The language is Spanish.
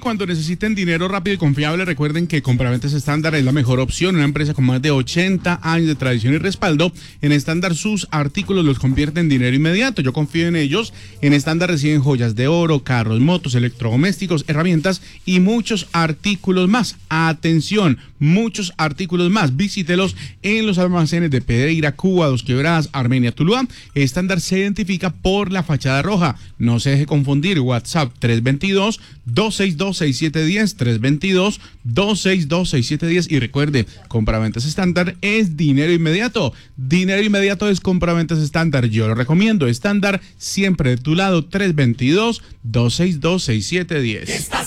cuando necesiten dinero rápido y confiable, recuerden que Compraventas Estándar es la mejor opción. Una empresa con más de 80 años de tradición y respaldo. En Estándar sus artículos los convierte en dinero inmediato. Yo confío en ellos. En Estándar reciben joyas de oro, carros, motos, electrodomésticos, herramientas y muchos artículos más. Atención, muchos artículos más. Visítelos en los almacenes de Pereira, Cuba, Dos Quebradas, Armenia, Tuluá. Estándar se identifica por la fachada roja. No se deje confundir. WhatsApp 322-262-6710, 322-262-6710. Y recuerde, Compraventas Estándar es dinero inmediato. Dinero inmediato es Compraventas Estándar. Yo lo recomiendo. Estándar, siempre de tu lado. 322-262-6710.